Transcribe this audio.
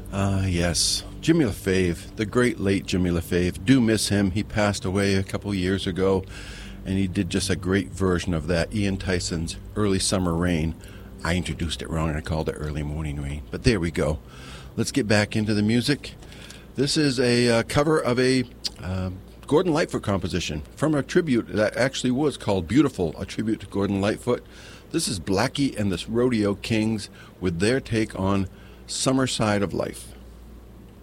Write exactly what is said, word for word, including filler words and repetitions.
Ah, yes. Jimmy LaFave, the great late Jimmy LaFave. Do miss him. He passed away a couple years ago, and he did just a great version of that. Ian Tyson's Early Summer Rain. I introduced it wrong. I called it Early Morning Rain. But there we go. Let's get back into the music. This is a uh, cover of a uh, Gordon Lightfoot composition from a tribute that actually was called Beautiful, a tribute to Gordon Lightfoot. This is Blackie and the Rodeo Kings with their take on Summer Side of Life.